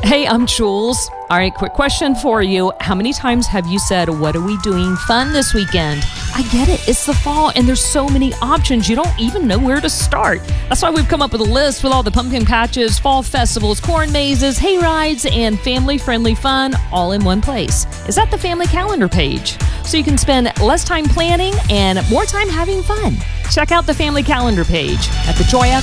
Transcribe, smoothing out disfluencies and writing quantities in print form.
Hey, I'm Jules. All right, quick question for you. How many times have you said, what are we doing fun this weekend? I get it. It's the fall and there's so many options. You don't even know where to start. That's why we've come up with a list with all the pumpkin patches, fall festivals, corn mazes, hay rides, and family-friendly fun all in one place. It's at the family calendar page. So you can spend less time planning and more time having fun. Check out the family calendar page at thejoya.com.